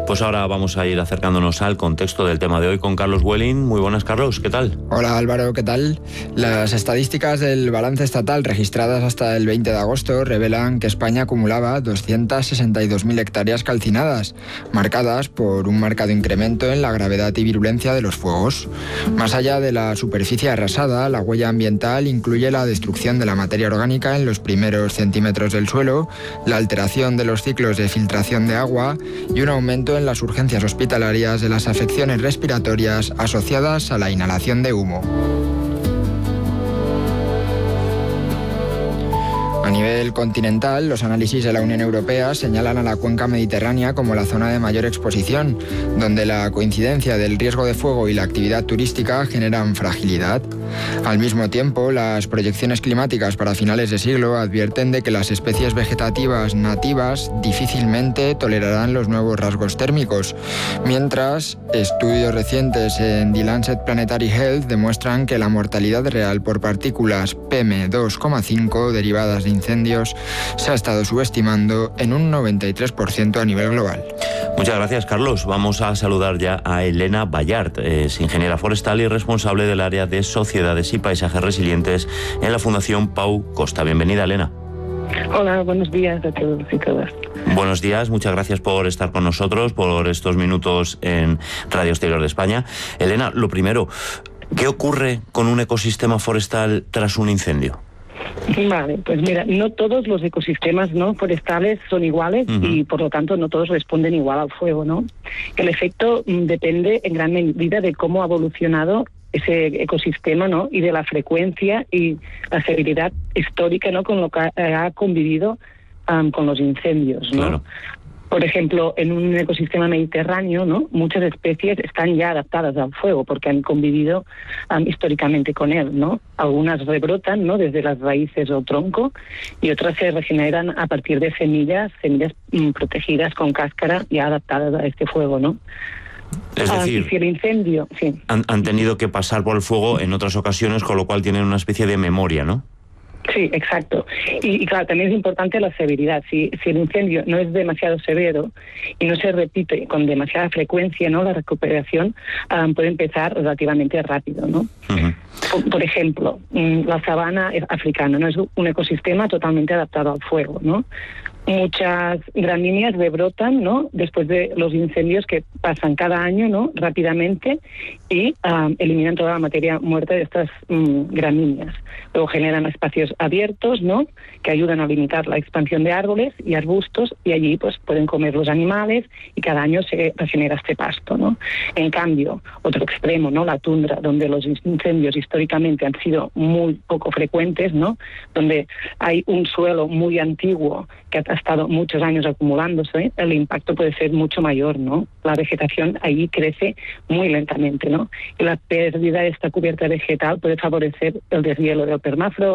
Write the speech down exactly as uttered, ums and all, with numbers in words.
Pues ahora vamos a ir acercándonos al contexto del tema de hoy con Carlos Welling. Muy buenas, Carlos, ¿qué tal? Hola Álvaro, ¿qué tal? Las estadísticas del balance estatal registradas hasta el veinte de agosto revelan que España acumulaba doscientas sesenta y dos mil hectáreas calcinadas, marcadas por un marcado incremento en la gravedad y virulencia de los fuegos. Más allá de la superficie arrasada, la huella ambiental incluye la destrucción de la materia orgánica en los primeros centímetros del suelo, la alteración de los ciclos de filtración de agua y un aumento en las urgencias hospitalarias de las afecciones respiratorias asociadas a la inhalación de humo. A nivel continental, los análisis de la Unión Europea señalan a la cuenca mediterránea como la zona de mayor exposición, donde la coincidencia del riesgo de fuego y la actividad turística generan fragilidad. Al mismo tiempo, las proyecciones climáticas para finales de siglo advierten de que las especies vegetativas nativas difícilmente tolerarán los nuevos rasgos térmicos, mientras estudios recientes en The Lancet Planetary Health demuestran que la mortalidad real por partículas P M dos coma cinco derivadas de incendios se ha estado subestimando en un noventa y tres por ciento a nivel global. Muchas gracias, Carlos. Vamos a saludar ya a Elena Ballart, es ingeniera forestal y responsable del área de sociedades y paisajes resilientes en la Fundación Pau Costa. Bienvenida, Elena. Hola, buenos días a todos y todas. Buenos días, muchas gracias por estar con nosotros, por estos minutos en Radio Exterior de España. Elena, lo primero, ¿qué ocurre con un ecosistema forestal tras un incendio? Vale, pues mira, no todos los ecosistemas no forestales son iguales uh-huh. y por lo tanto no todos responden igual al fuego, ¿no? El efecto mm, depende en gran medida de cómo ha evolucionado ese ecosistema, ¿no? Y de la frecuencia y la severidad histórica, ¿no? Con lo que ha, ha convivido um, con los incendios, ¿no? Claro. Por ejemplo, en un ecosistema mediterráneo, ¿no? Muchas especies están ya adaptadas al fuego porque han convivido um, históricamente con él, ¿no? Algunas rebrotan, ¿no? Desde las raíces o tronco y otras se regeneran a partir de semillas, semillas um, protegidas con cáscara ya adaptadas a este fuego, ¿no? Es decir, ah, si el incendio, sí. han, han tenido que pasar por el fuego en otras ocasiones, con lo cual tienen una especie de memoria, ¿no? Sí, exacto. Y, y claro, también es importante la severidad. Si, si el incendio no es demasiado severo y no se repite con demasiada frecuencia, ¿no? La recuperación um, puede empezar relativamente rápido, ¿no? Uh-huh. Por, por ejemplo, la sabana africana no es un ecosistema totalmente adaptado al fuego, ¿no? Muchas gramíneas rebrotan, ¿no? Después de los incendios que pasan cada año, ¿no? Rápidamente y um, eliminan toda la materia muerta de estas um, gramíneas. Luego generan espacios abiertos, ¿no? Que ayudan a limitar la expansión de árboles y arbustos y allí pues pueden comer los animales y cada año se regenera este pasto, ¿no? En cambio, otro extremo, ¿no? La tundra, donde los incendios históricamente han sido muy poco frecuentes, ¿no? Donde hay un suelo muy antiguo que ha estado muchos años acumulándose, el impacto puede ser mucho mayor, ¿no? La vegetación allí crece muy lentamente, ¿no? Y la pérdida de esta cubierta vegetal puede favorecer el deshielo del permafrost,